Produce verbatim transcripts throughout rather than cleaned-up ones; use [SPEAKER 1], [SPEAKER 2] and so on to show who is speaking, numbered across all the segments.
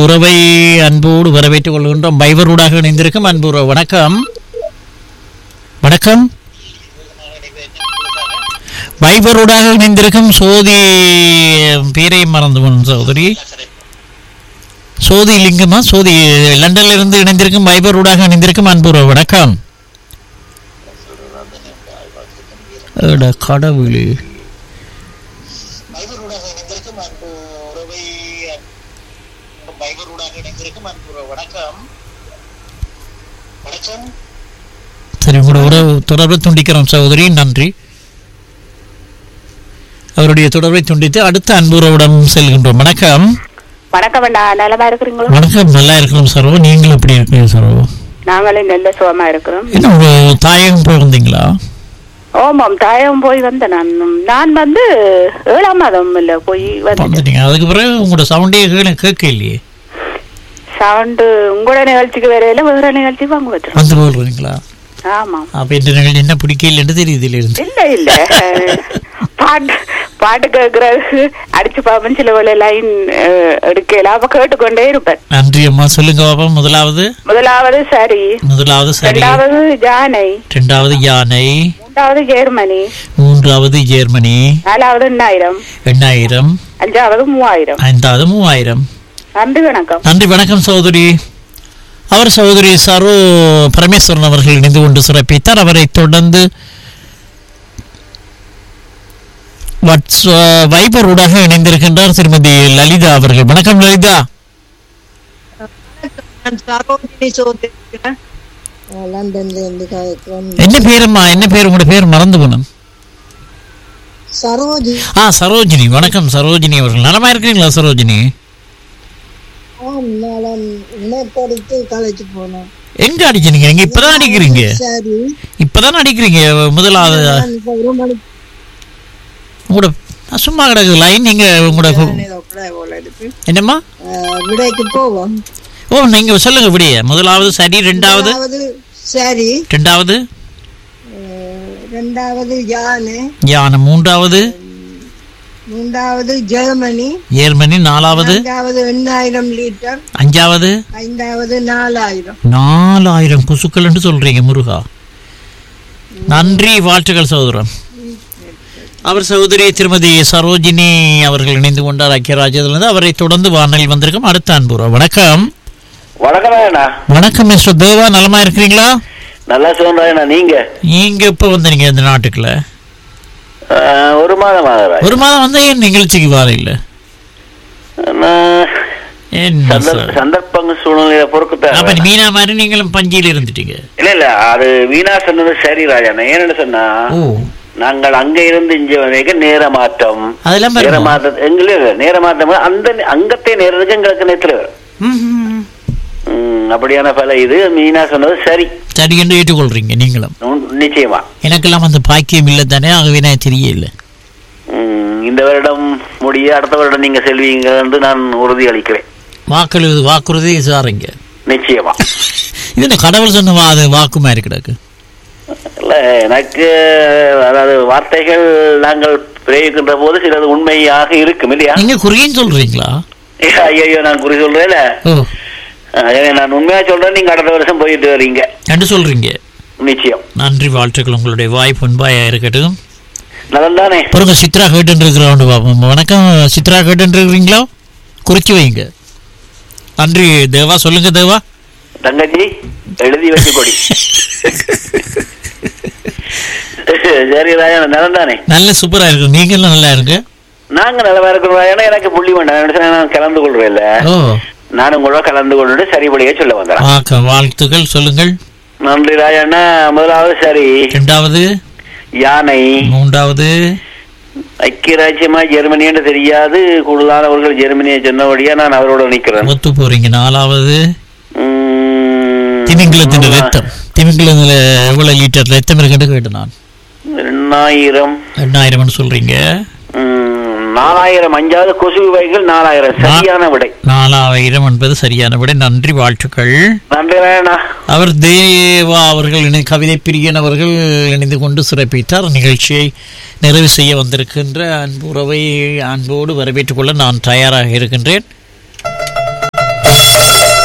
[SPEAKER 1] உறவை அன்போடு வரவேற்றுக் கொள்கின்றோம். பைபரூடாக இணைந்திருக்கும் அன்பு உறவு வணக்கம். வணக்கம். பைபரூடாக இணைந்திருக்கும் சோதி பேரை மறந்து போன சகோதரி சோதி லிங்கமா சோதி லண்டன்ல இருந்து இணைந்திருக்கும் பைபரூடாக இணைந்திருக்கும் அன்பு உறவு வணக்கம். கடவுளே சரி, உங்களோட உறவு தொடர்பை துண்டிக்கிறோம் சகோதரி, நன்றி. அவருடைய தொடர்பை துண்டித்து அடுத்த அன்புறவுடன் செல்கின்றோம். வணக்கம்.
[SPEAKER 2] வணக்கம். நலமா இருக்கிறீங்களா?
[SPEAKER 1] வணக்கம், நல்லா இருக்கிறோம் சரோ. நீங்களும் எப்படி இருக்கீங்க சரோ?
[SPEAKER 2] நாங்களும் நல்ல சுகமா இருக்கிறோம்.
[SPEAKER 1] என்ன உங்க தாயகம் போயிருந்தீங்களா?
[SPEAKER 2] ஓமாம், தாயகம் போய் வந்தேன். நான் நான் வந்து ஏழாம் மாதம் இல்ல போய் வந்துட்டீங்க.
[SPEAKER 1] அதுக்கு பிறகு உங்களோட சவுண்டே கேட்க இல்லையே.
[SPEAKER 2] சவுண்டு உங்களோட நிகழ்ச்சிக்கு வரையில வேற நிகழ்ச்சி வாங்க வச்சு
[SPEAKER 1] வந்து போடுறீங்களா?
[SPEAKER 2] ஆமா.
[SPEAKER 1] அப்ப இந்த நிகழ்ச்சி என்ன பிடிக்கலன்னு தெரியுது இருந்து.
[SPEAKER 2] இல்ல இல்ல பாட்டு பாட்டு கேட்கறது அடிச்சு பாப்பேன், சில வேலை லைன் எடுக்கல, அப்ப கேட்டுக்கொண்டே இருப்பேன்.
[SPEAKER 1] நன்றி அம்மா. சொல்லுங்க பாப்பா. முதலாவது
[SPEAKER 2] முதலாவது சரி
[SPEAKER 1] முதலாவது சரி
[SPEAKER 2] இரண்டாவது யானை
[SPEAKER 1] இரண்டாவது யானை
[SPEAKER 2] மூன்றாவது ஜெர்மனி
[SPEAKER 1] மூன்றாவது ஜெர்மனி
[SPEAKER 2] நாலாவது எண்ணாயிரம்
[SPEAKER 1] எண்ணாயிரம்
[SPEAKER 2] அஞ்சாவது மூவாயிரம்
[SPEAKER 1] ஐந்தாவது மூவாயிரம்.
[SPEAKER 2] நன்றி வணக்கம்.
[SPEAKER 1] நன்றி வணக்கம் சகோதரி. அவர் சகோதரி சரோ பரமேஸ்வரன் அவர்கள் இணைந்து கொண்டு சிறப்பித்தார். அவரை தொடர்ந்து வைபர் ஊடாக இணைந்திருக்கின்றார் திருமதி லலிதா அவர்கள். வணக்கம் லலிதா. என்ன பேருமா? என்ன பேர்? உங்களோட பேர் மறந்து போனேன்.
[SPEAKER 3] சரோஜி.
[SPEAKER 1] ஆ, சரோஜினி. வணக்கம் சரோஜினி அவர்கள். நலமா இருக்கிறீங்களா சரோஜினி? எங்க அடிச்சீங்க? நீங்க இப்பதான் அடிக்கிறீங்க இப்பதான் அடிக்கிறீங்க முதலாவது உங்களோட சும்மா கிடக்கு லைன். நீங்க உங்களோட என்னம்மா
[SPEAKER 3] விடைக்கு போவோம்.
[SPEAKER 1] ஓ, நீங்க சொல்லுங்க விடைய. முதலாவது சரி, ரெண்டாவது
[SPEAKER 3] சரி,
[SPEAKER 1] ரெண்டாவது
[SPEAKER 3] ரெண்டாவது யானை
[SPEAKER 1] யானை மூன்றாவது
[SPEAKER 3] மூன்றாவது ஜெர்மனி
[SPEAKER 1] ஜெர்மனி நாலாவது
[SPEAKER 3] அஞ்சாவது எண்ணாயிரம் லிட்டர்
[SPEAKER 1] அஞ்சாவது
[SPEAKER 3] ஐந்தாவது நாலாயிரம்
[SPEAKER 1] நாலாயிரம் குசுக்கள் என்று சொல்றீங்க முருகா. நன்றி, வாழ்த்துக்கள் சகோதரன். அவர் சகோதரி திருமதி சரோஜினி அவர்கள் இணைந்து கொண்டார் ஐக்கியராஜ்யத்திலிருந்து. அவரை தொடர்ந்து வானலில் வந்திருக்கும் அடுத்த அன்புறா. வணக்கம்.
[SPEAKER 4] வணக்கம்.
[SPEAKER 1] வணக்கம் மிஸ்டர் தேவா, நலமா இருக்கிறீங்களா?
[SPEAKER 4] நல்லா சொல்றேன். நீங்க
[SPEAKER 1] நீங்க எப்ப வந்தீங்க இந்த நாட்டுக்குள்ள?
[SPEAKER 4] ஒரு மாதம்
[SPEAKER 1] ஒரு மாதம் வந்து ஏன் நிகழ்ச்சிக்கு வர இல்ல?
[SPEAKER 4] சந்தர்ப்பங்க சூழ்நிலையில பொறுக்க.
[SPEAKER 1] மீனா மாதிரி நீங்களும் பஞ்சியில இருந்துட்டீங்க.
[SPEAKER 4] இல்ல இல்ல, அது வீணா சொன்னது சரி ராஜா. ஏன்னு சொன்னா, நாங்கள் அங்க இருந்து இங்க வரைக்க நேர மாற்றம்
[SPEAKER 1] அதெல்லாம்
[SPEAKER 4] நேர மாற்றம் எங்களுக்கு நேர மாற்றம் அந்த அங்கத்தை நேரத்துக்கு எங்களுக்கு நேரத்துல அப்படியான பல இது மீனா சொன்னது சரி
[SPEAKER 1] சரி என்று ஏற்றுக்கொள்றீங்க நீங்களும்?
[SPEAKER 4] நிச்சயமா.
[SPEAKER 1] எனக்கெல்லாம் அந்த பாக்கியம் இல்லை தானே, ஆகவே நான் தெரியல.
[SPEAKER 4] இந்த வருடம் முடிய அடுத்த வருடம் நீங்க செல்வீங்க என்று நான் உறுதி அளிக்கிறேன்.
[SPEAKER 1] வாக்களி வாக்குறுதி சாருங்க.
[SPEAKER 4] நிச்சயமா.
[SPEAKER 1] இது கடவுள் சொன்ன அது வாக்குமா இருக்கிறாக்கு
[SPEAKER 4] இல்ல. எனக்கு அதாவது வார்த்தைகள் நாங்கள் பிரயோகிக்கின்ற போது சிலது உண்மையாக இருக்கும் இல்லையா?
[SPEAKER 1] நீங்க குறின்னு சொல்றீங்களா?
[SPEAKER 4] ஐயோ, நான் குறி சொல்றேன். நான் உண்மையா சொல்றேன். நீங்க அடுத்த வருஷம் போயிட்டு வரீங்க
[SPEAKER 1] என்று சொல்றீங்க.
[SPEAKER 4] நிச்சயம்.
[SPEAKER 1] நன்றி, வாழ்த்துக்கள். உங்களுடைய வாய்ப்பு அன்பாயா இருக்கட்டும்.
[SPEAKER 4] நல்லதானே?
[SPEAKER 1] பாருங்க, சித்ரா கேட்டு இருக்கிறோம். வணக்கம் சித்ரா கேட்டு இருக்கிறீங்களா? குறிச்சு வைங்க. நன்றி தேவா. சொல்லுங்க தேவா.
[SPEAKER 4] தங்கச்சி எழுதி வச்சு கொடி. சரி ராஜா, நல்லதானே?
[SPEAKER 1] நல்ல சூப்பரா இருக்கு. நீங்களும் நல்லா இருக்கு.
[SPEAKER 4] நாங்க நல்லவா இருக்கிறோம். ஏன்னா எனக்கு புள்ளி வேண்டாம், நான் கலந்து கொள்வேன் இல்ல. நானும் உங்களோட கலந்து கொண்டு சரிபடியே சொல்ல வந்தேன்.
[SPEAKER 1] வாழ்த்துக்கள். சொல்லுங்கள்.
[SPEAKER 4] நன்றி ராஜா. முதலாவது சரி,
[SPEAKER 1] இரண்டாவது
[SPEAKER 4] யானை,
[SPEAKER 1] மூன்றாவது
[SPEAKER 4] ஐக்கிய ராஜ்யமா ஜெர்மனி என்று தெரியாது. கூடுதலானவர்கள் ஜெர்மனியை சொன்னபடியா நான் அவரோட நிக்கிறேன்.
[SPEAKER 1] ஒத்து போறீங்க. நாலாவது திமிங்கலத்தின் ரத்தம். திமிங்கலத்துல எவ்வளவு லிட்டர் ரத்தம் இருக்குன்னு கேட்டு நான்
[SPEAKER 4] எண்ணாயிரம்
[SPEAKER 1] எண்ணாயிரம் சொல்றீங்க.
[SPEAKER 4] நாலாயிரம். அஞ்சாவது கொசு வைகள் நாலாயிரம். சரியான விடை
[SPEAKER 1] நாலாயிரம் என்பது சரியான விடை. நன்றி, வாழ்த்துக்கள்.
[SPEAKER 4] நன்றி.
[SPEAKER 1] அவர் தேவா அவர்கள் கவிதை பிரியன் அவர்கள் இணைந்து கொண்டு சிறப்பித்தார். நிகழ்ச்சியை நிறைவு செய்ய வந்திருக்கின்ற அன்புறவை அன்போடு வரவேற்றுக் கொள்ள நான் தயாராக இருக்கின்றேன்.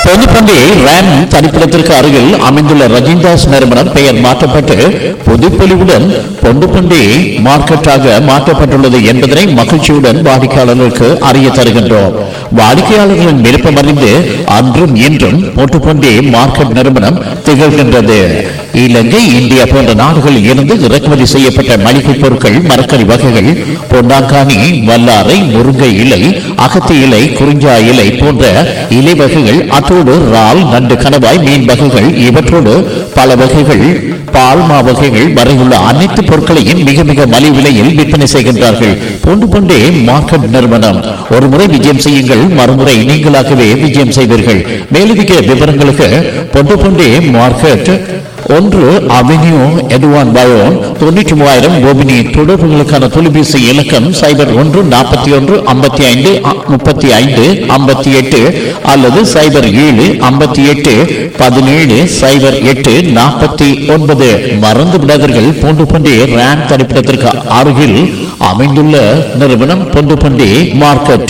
[SPEAKER 5] பொதுப்பண்டி ரேம் தனிப்பிடத்திற்கு அருகில் அமைந்துள்ள ரஜிந்தாஸ் நிறுவனம் பெயர் மாற்றப்பட்டு புதுப்பொலிவுடன் பொண்டுப்பண்டி மார்க்கெட்டாக மாற்றப்பட்டுள்ளது என்பதனை மகிழ்ச்சியுடன் வாடிக்கையாளர்களுக்கு அறிய தருகின்றோம். வாடிக்கையாளர்களின் விருப்பம் அறிந்து அன்றும் இன்றும் பொட்டுப்பண்டி மார்க்கெட் நிறுவனம் திகழ்கின்றது. இலங்கை, இந்தியா போன்ற நாடுகளில் இருந்து இறக்குமதி செய்யப்பட்ட மளிகை பொருட்கள், மரக்கறி வகைகள், பொன்னாங்கானி, வல்லாரை, முருங்கை இலை, அகத்தி இலை, குறிஞ்சா இலை போன்ற இலை வகைகள், அத்தோடு இறால், நண்டு, கணவாய், மீன் வகைகள், இவற்றோடு பல வகைகள், பால்மா வகைகள் வரையுள்ள அனைத்து பொருட்களையும் மிக மிக மலிவு விலையில் விற்பனை செய்கின்றார்கள். பொண்டு பொண்டே மார்க்கெட் நிறுவனம். ஒரு முறை விஜயம் செய்யுங்கள், மறுமுறை நீங்களாகவே விஜயம் செய்வீர்கள். மேலதிக விவரங்களுக்கு பொண்டு பொண்டே மார்க்கெட் ஒன்று அவென்யூ எட்வான் பயோன் தொண்ணூற்றி மூவாயிரம் கோபினி. தொடர்புகளுக்கான தொலைபேசி இலக்கம் சைபர் ஒன்று நாற்பத்தி ஒன்று ஐம்பத்தி ஐந்து முப்பத்தி ஐந்து ஐம்பத்தி எட்டு அல்லது சைபர் ஏழு ஐம்பத்தி எட்டு பதினேழு சைபர் எட்டு நாற்பத்தி ஒன்பது. மறந்து விடாதீர்கள், பொண்டு பண்டி ரேம் தனிப்பிடத்திற்கு அருகில் அமைந்துள்ள நிறுவனம் பொண்டு பண்டி மார்க்கெட்.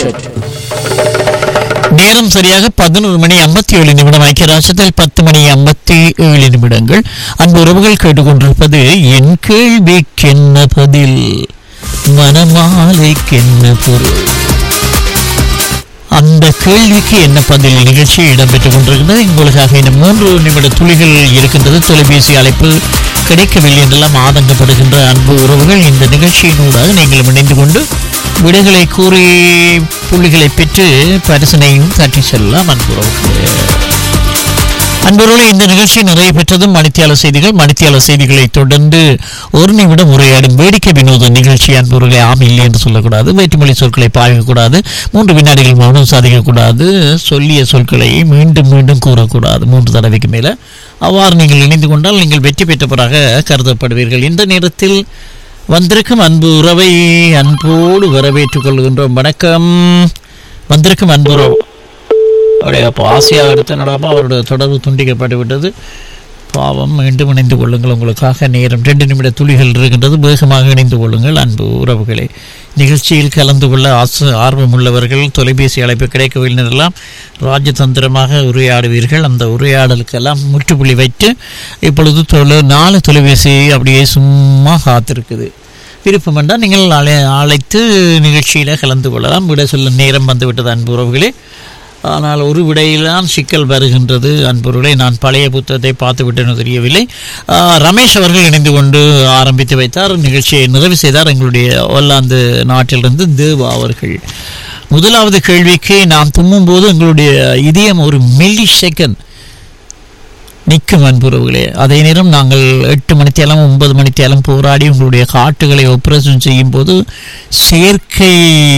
[SPEAKER 1] நேரம் சரியாக பதினோரு மணி ஐம்பத்தி ஏழு நிமிடம். ஐக்கிய ராஷ்டிரத்தில் பத்து மணி ஐம்பத்தி ஏழு நிமிடங்கள். அன்பு உறவுகள் கேட்டுக்கொண்டிருப்பது என் கேள்விக்கென்ன பதில், மனமாலைக்கென்ன பொருள். அந்த கேள்விக்கு என்ன பதில் நிகழ்ச்சி இடம்பெற்றுக் கொண்டிருக்கிறது. உங்களுக்காக இந்த மூன்று நிமிட துளிகள் இருக்கின்றது. தொலைபேசி அழைப்பு கிடைக்கவில்லை என்றெல்லாம் ஆதங்கப்படுகின்ற அன்பு உறவுகள், இந்த நிகழ்ச்சியினூடாக நீங்கள் இணைந்து கொண்டு விடைகளை கூறி புள்ளிகளை பெற்று பரிசனையும் தட்டி செல்லலாம். அன்புறவுகளே, அன்புறவுகளே, இந்த நிகழ்ச்சி நிறைய பெற்றதும் மணித்தியால செய்திகள். மணித்தியால செய்திகளை தொடர்ந்து ஒரு நிமிடம் உரையாடும் வேடிக்கை வினோத நிகழ்ச்சி. அன்புறவுகளே, ஆம் இல்லை என்று சொல்லக்கூடாது, வேற்றுமொழி சொற்களை பாய்க்கக்கூடாது, மூன்று வினாடிகள் மௌனம் சாதிக்கக்கூடாது, சொல்லிய சொற்களை மீண்டும் மீண்டும் கூறக்கூடாது மூன்று தடவைக்கு மேலே. அவ்வாறு நீங்கள் இணைந்து கொண்டால் நீங்கள் வெற்றி பெற்றவராக கருதப்படுவீர்கள். இந்த நேரத்தில் வந்திருக்கும் அன்பு உறவை அன்போடு வரவேற்றுக் கொள்கின்றோம். வணக்கம். வந்திருக்கும் அன்பு உறவு அப்படியே அப்போ ஆசையாக எடுத்த நடாமல் அவருடைய தொடர்பு துண்டிக்கப்பட்டு விட்டது. பாவம், மீண்டும் இணைந்து கொள்ளுங்கள். உங்களுக்காக நேரம் ரெண்டு நிமிட துளிகள் இருக்கின்றது. வேகமாக இணைந்து கொள்ளுங்கள் அன்பு உறவுகளை. நிகழ்ச்சியில் கலந்து கொள்ள ஆசை ஆர்வம் உள்ளவர்கள் தொலைபேசி அழைப்பு கிடைக்கவில்லை எல்லாம் ராஜதந்திரமாக உரையாடுவீர்கள். அந்த உரையாடலுக்கெல்லாம் முற்றுப்புள்ளி வைத்து இப்பொழுது தொலை நாலு தொலைபேசி அப்படியே சும்மா காத்திருக்குது. விருப்பம் என்றால் நீங்கள் அழை அழைத்து நிகழ்ச்சியில் கலந்து கொள்ளலாம். விட சொல்ல நேரம் வந்துவிட்டது அன்பு உறவுகளே. ஆனால் ஒரு விடையில்தான் சிக்கல் வருகின்றது அன்புறவுகளை. நான் பழைய புத்தகத்தை பார்த்து விட்டேன்னு தெரியவில்லை. ரமேஷ் அவர்கள் இணைந்து கொண்டு ஆரம்பித்து வைத்தார், நிகழ்ச்சியை நிறைவு செய்தார். எங்களுடைய ஒல்லாந்து நாட்டிலிருந்து தேவா அவர்கள். முதலாவது கேள்விக்கு, நாம் தும்மும் போது எங்களுடைய இதயம் ஒரு மில்லி செகண்ட் நிற்கும் அன்புறவுகளே. அதே நேரம் நாங்கள் எட்டு மணித்தேலம் ஒன்பது மணித்தேலம் போராடி உங்களுடைய காட்டுகளை ஆப்ரேஷன் செய்யும் போது செயற்கை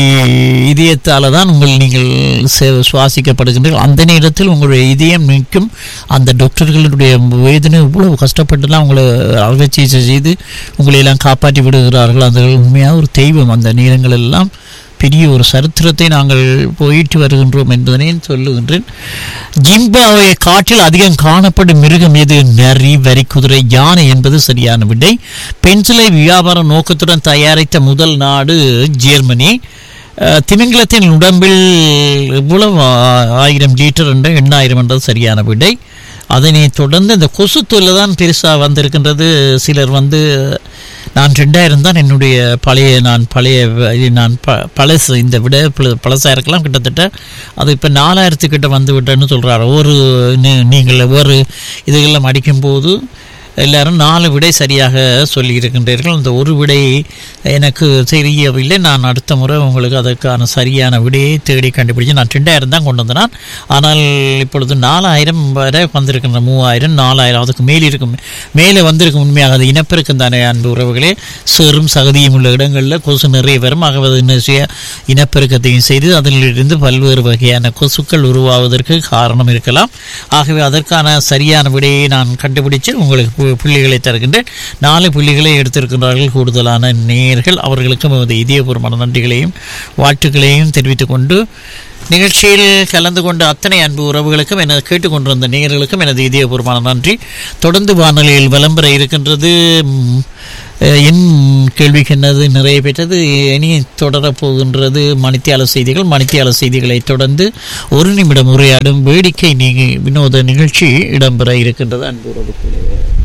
[SPEAKER 1] இதயத்தால் தான் உங்கள் நீங்கள் சுவாசிக்கப்படுகின்றீர்கள். அந்த நேரத்தில் உங்களுடைய இதயம் நிற்கும். அந்த டாக்டர்களுடைய வேதனை இவ்வளவு கஷ்டப்பட்டுலாம் உங்களை அறுவை சிகிச்சை செய்து உங்களை எல்லாம் காப்பாற்றி விடுகிறார்கள். அந்த உண்மையாக ஒரு தெய்வம். அந்த நேரங்கள் எல்லாம் பெரிய ஒரு சரித்திரத்தை நாங்கள் போயிட்டு வருகின்றோம் என்பதனை சொல்லுகின்றேன். ஜிம்பாவே காட்டில் அதிகம் காணப்படும் மிருகம் எது? நரி, வரிக்குதிரை, யானை என்பது சரியான விடை. பென்சிலை வியாபார நோக்கத்துடன் தயாரித்த முதல் நாடு ஜெர்மனி. திமிங்கலத்தின் உடம்பில் இவ்வளவு ஆயிரம் லிட்டர் என்ற எண்ணாயிரம் என்றது சரியான விடை. அதனை தொடர்ந்து இந்த கொசு தொல்லை தான் பெருசாக வந்திருக்கின்றது. சிலர் வந்து நான் ரெண்டாயிரம் தான் என்னுடைய பழைய நான் பழைய நான் ப பழசு இந்த விட பழசாக இருக்கலாம் கிட்டத்தட்ட. அது இப்போ நாலாயிரத்துக்கிட்ட வந்து விட்டேன்னு சொல்கிறார். ஒரு நீங்கள் ஒவ்வொரு இதுகளெல்லாம் அடிக்கும்போது எல்லாரும் நாலு விடை சரியாக சொல்லியிருக்கின்றீர்கள். அந்த ஒரு விடை எனக்கு தெரியவில்லை. நான் அடுத்த முறை உங்களுக்கு அதற்கான சரியான விடையை தேடி கண்டுபிடிச்சு நான் ரெண்டாயிரம் தான் கொண்டு வந்தேன். ஆனால் இப்பொழுது நாலாயிரம் வரை வந்திருக்கின்ற, மூவாயிரம் நாலாயிரம் அதுக்கு மேலே இருக்கும், மேலே வந்திருக்கும். உண்மையாக அது இனப்பெருக்கம் தானே அன்பு உறவுகளே. சேரும் சகதியும் உள்ள இடங்களில் கொசு நிறைய வரும். ஆகவே இனப்பெருக்கத்தையும் செய்து அதிலிருந்து பல்வேறு வகையான கொசுக்கள் உருவாவதற்கு காரணம் இருக்கலாம். ஆகவே அதற்கான சரியான விடையை நான் கண்டுபிடிச்சு உங்களுக்கு புள்ளிகளை தருகின்றேன். நாலு புள்ளிகளை எடுத்திருக்கின்றார்கள் கூடுதலான நேயர்கள். அவர்களுக்கும் நமது இதயபூர்வமான நன்றிகளையும் வாழ்த்துக்களையும் தெரிவித்துக் கொண்டு நிகழ்ச்சியில் கலந்து கொண்ட அத்தனை அன்பு உறவுகளுக்கும் எனது கேட்டுக்கொண்டிருந்த நேயர்களுக்கும் எனது இதயபூர்வமான நன்றி. தொடர்ந்து வானொலியில் விளம்பர இருக்கின்றது. என் கேள்விக்கு என்னது நிறைய பெற்றது. இனி தொடரப்போகின்றது மணித்தியால செய்திகள். மணித்தியால செய்திகளை தொடர்ந்து ஒரு நிமிடம் உரையாடும் வேடிக்கை வினோத நிகழ்ச்சி இடம்பெற இருக்கின்றது. அன்புறவுக்குள்ளே